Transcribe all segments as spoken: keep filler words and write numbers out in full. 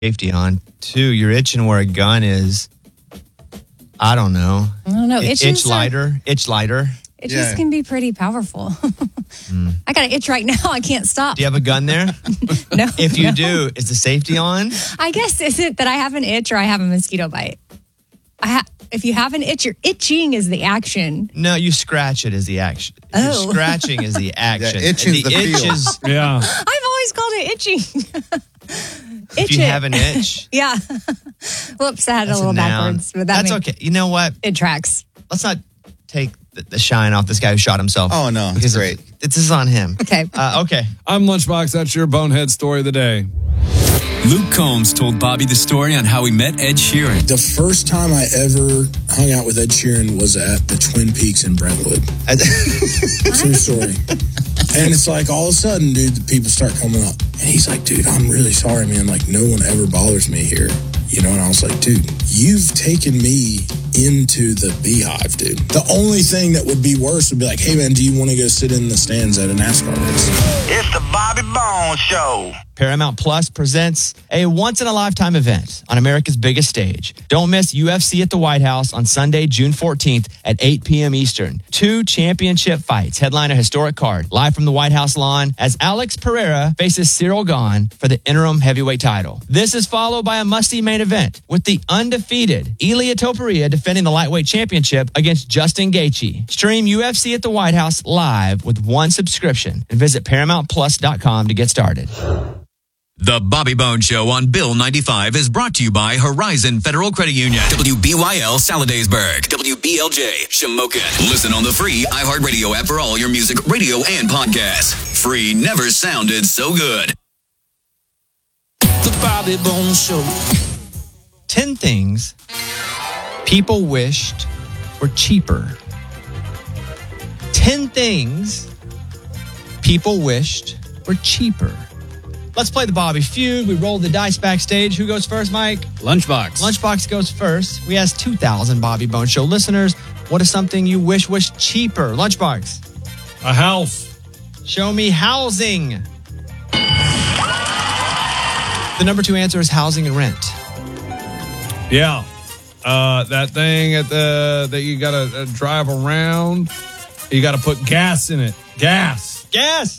safety on. Two, you're itching where a gun is. I don't know. I don't know. It, itch lighter. Are, itch lighter. Itches yeah. can be pretty powerful. mm. I got an itch right now. I can't stop. Do you have a gun there? No. If you no. do, is the safety on? I guess, is it that I have an itch or I have a mosquito bite? I ha- if you have an itch, you're itching is the action. No, you scratch it is the action. Oh. You're scratching is the action. Yeah, itching the, the itch feel. is, yeah. I've always called it itching. If Itch you it. have an itch. Yeah. Whoops, I had That's it a little a backwards. But that That's makes, okay. You know what? It tracks. Let's not take the, the shine off this guy who shot himself. Oh, no. It's great. It, this is on him. Okay. Uh, okay. I'm Lunchbox. That's your bonehead story of the day. Luke Combs told Bobby the story on how he met Ed Sheeran. The first time I ever hung out with Ed Sheeran was at the Twin Peaks in Brentwood. True story. And it's like all of a sudden, dude, the people start coming up. And he's like, dude, I'm really sorry, man. Like, no one ever bothers me here. You know, and I was like, dude, you've taken me into the Beehive, dude. The only thing that would be worse would be like, hey, man, do you want to go sit in the stands at a NASCAR race? It's the Bobby Bones Show. Paramount Plus presents a once-in-a-lifetime event on America's biggest stage. Don't miss U F C at the White House on Sunday, June fourteenth at eight p.m. Eastern. Two championship fights headline a historic card live from the White House lawn as Alex Pereira faces Cyril Gahn for the interim heavyweight title. This is followed by a must-see main event with the undefeated Ilia Topuria defending the lightweight championship against Justin Gaethje. Stream U F C at the White House live with one subscription and visit paramount plus dot com to get started. The Bobby Bones Show on Bill ninety-five is brought to you by Horizon Federal Credit Union. W B Y L Saladesburg. W B L J Shamokin. Listen on the free iHeartRadio app for all your music, radio, and podcasts. Free never sounded so good. The Bobby Bones Show. Ten things people wished were cheaper. Ten things people wished were cheaper. Let's play the Bobby Feud. We rolled the dice backstage. Who goes first, Mike? Lunchbox. Lunchbox goes first. We asked two thousand Bobby Bones Show listeners, what is something you wish was cheaper? Lunchbox. A house. Show me housing. The number two answer is housing and rent. Yeah. Uh, that thing at the that you got to uh, drive around. You got to put gas in it. Gas. Gas.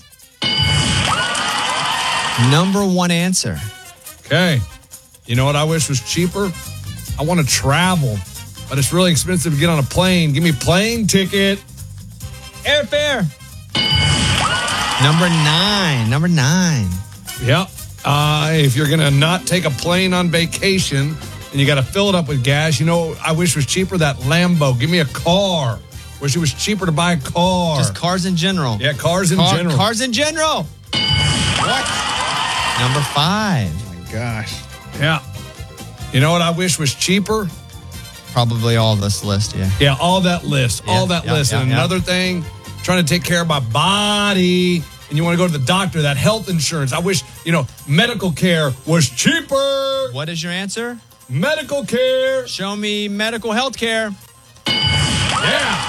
Number one answer. Okay. You know what I wish was cheaper? I want to travel, but it's really expensive to get on a plane. Give me plane ticket. Airfare. Number nine. Number nine. Yep. Uh, if you're going to not take a plane on vacation and you got to fill it up with gas, you know, I wish was cheaper, that Lambo. Give me a car. Wish it was cheaper to buy a car. Just cars in general. Yeah, cars in Car, general. Cars in general. What? Number five. Oh my gosh. Yeah. You know what I wish was cheaper? Probably all this list, yeah. Yeah, all that list. Yeah, all that yeah, list. yeah, and yeah. another thing, trying to take care of my body, and you want to go to the doctor, that health insurance. I wish, you know, medical care was cheaper. What is your answer? Medical care. Show me medical health care. Yeah.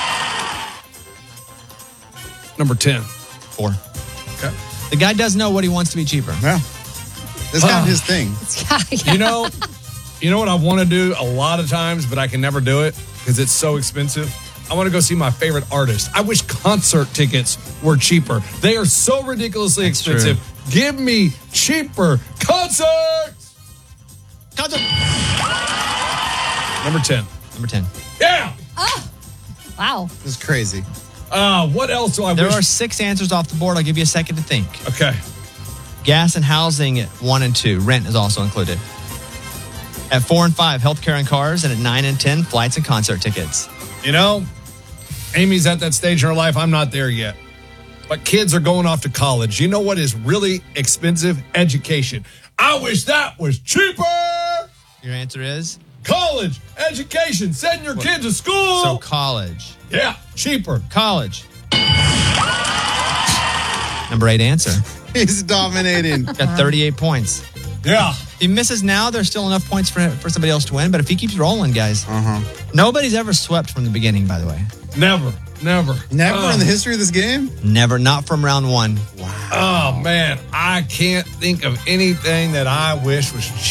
Number ten. Four. Okay. The guy does know what he wants to be cheaper. Yeah. That's kind of his thing. You know, you know what I want to do a lot of times, but I can never do it because it's so expensive? I want to go see my favorite artist. I wish concert tickets were cheaper. They are so ridiculously That's expensive. true. Give me cheaper concerts. Concert. Number ten. Number ten. Yeah. Oh, wow. This is crazy. Uh, what else do I There wish? are six answers off the board. I'll give you a second to think. Okay. Gas and housing at one and two. Rent is also included. At four and five, healthcare and cars. And at nine and ten, flights and concert tickets. You know, Amy's at that stage in her life. I'm not there yet. But kids are going off to college. You know what is really expensive? Education. I wish that was cheaper. Your answer is? College, education, send your kids to school. So college. Yeah, cheaper. College. Number eight answer. He's dominating. Got thirty-eight points. Yeah. If he misses now, there's still enough points for for somebody else to win. But if he keeps rolling, guys, Uh-huh. nobody's ever swept from the beginning, by the way. Never, never. Never Oh. in the history of this game? Never, not from round one. Oh, man. I can't think of anything that I wish was